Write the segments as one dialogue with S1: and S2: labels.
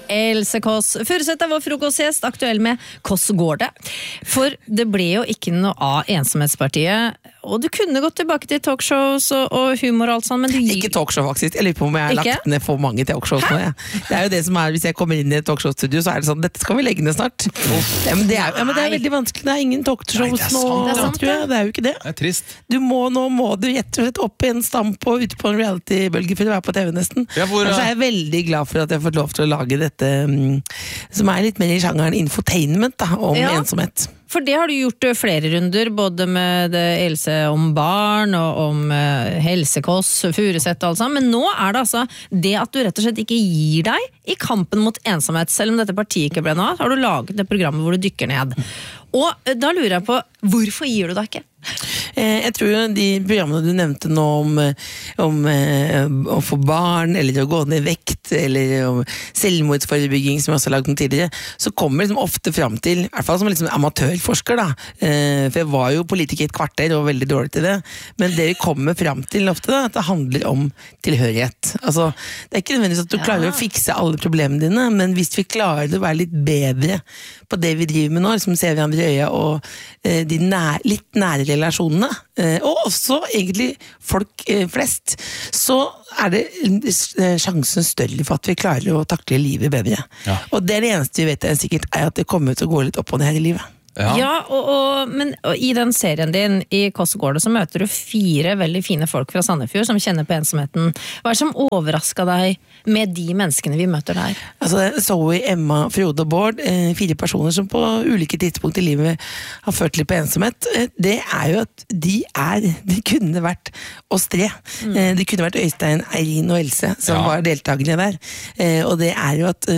S1: Else Kåss Furuseth vår frokostgjest, aktuell med Hvordan går det? For det ble jo ikke noe av ensomhetspartiet, og du kunne gått tilbake til talkshows og humor og alt sånt, men du
S2: Ikke talkshow faktisk, jeg lurer på om jeg har lagt ned for mange talkshows nå. Det jo det som hvis jeg kommer inn i et talkshow-studio, så det sånn, dette skal vi legge ned snart. Men det veldig vanskelig, det ingen talkshows nå, tror jeg. Det jo ikke det.
S3: Det trist.
S2: Nå må du rett og slett opp i en stamp og ut på en reality-bølge for å være på TV nesten. Så jeg veldig glad for at jeg har fått lov til å lage dette, som litt mer i sjangeren infotainment da, om ensomhet.
S1: For det har du gjort flere runder, både med Else om barn og om Else Kåss Furuseth og alt sammen, men nå det altså det at du rett og slett ikke gir deg i kampen mot ensomhet, selv om dette partiet ikke ble noe, har du laget det programmet hvor du dykker ned. Og da lurer jeg på, hvorfor gir du deg ikke?
S2: Jeg tror jo de programmene du nevnte nå om å få barn, eller å gå ned i vekt, eller om selvmordsforebygging, som jeg også har laget den tidligere, så kommer liksom ofte frem til, i hvert fall som liksom amatørforsker da, for jeg var jo politiker i et kvarter og veldig dårlig til det, men det vi kommer frem til ofte da, at det handler om tilhørighet. Altså, det ikke nødvendigvis at du klarer å fikse alle problemene dine, men hvis vi klarer å være litt bedre på det vi driver med nå, som ser hverandre i øya, og de litt nære relasjonene, og også egentlig folk flest, så det sjansen større for at vi klarer å takle livet bedre. Og det eneste vi vet sikkert at det kommer til å gå litt opp og ned i livet.
S1: Ja, men i den serien din i Hvordan går det, så møter du 4 veldig fine folk fra Sandefjord som kjenner på ensomheten. Hva det som overrasket deg med de menneskene vi møter der?
S2: Altså, Zoe, Emma, Frode og Bård, 4 personer som på ulike tidspunkt i livet har ført litt på ensomhet, det jo at de kunne vært oss 3. Det kunne vært Øystein, Eirin og Else som var deltakere der. Og det jo at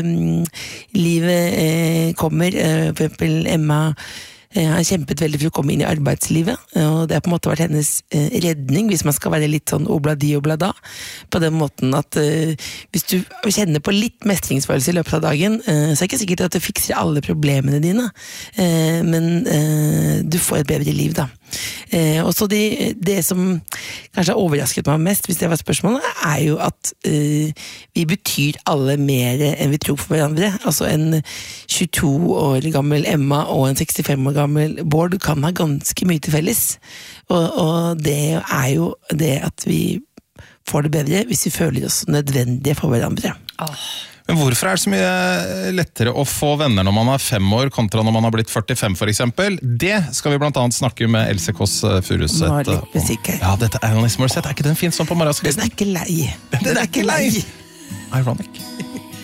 S2: livet kommer, for eksempel Emma har kjempet veldig for å komme inn i arbeidslivet, og det har på en måte vært hennes redning, hvis man skal være litt sånn obladi og blada, på den måten at hvis du kjenner på litt mestringsfølelse i løpet av dagen, så det ikke sikkert at du fikser alle problemene dine, men du får et bedre liv da. Og så det som kanskje har overrasket meg mest, hvis det var spørsmålet, jo at vi betyr alle mer enn vi tror for hverandre. Altså en 22 år gammel Emma og en 65 år gammel Bård kan ha ganske mye til felles, og det jo det at vi får det bedre hvis vi føler oss nødvendige for hverandre.
S3: Men hvorfor det så mye lettere å få venner når man 5 år kontra når man har blitt 45 for eksempel? Det skal vi blant annet snakke med Else Kåss Furuseth om. Ja, dette Alanis Morissette, ikke den fin sånn på morgenskvisten?
S2: Den ikke lei.
S3: Den ikke lei! Ironic.